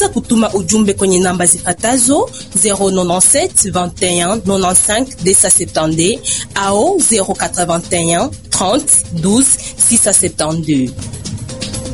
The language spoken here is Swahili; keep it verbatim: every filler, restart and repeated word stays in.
Unaweza kutuma ujumbe kwenye namba zifatazo zero nine sept vingt et un ninety-cinq deux cent soixante-douze au zero quatre vingt et un trente douze six cent soixante-douze.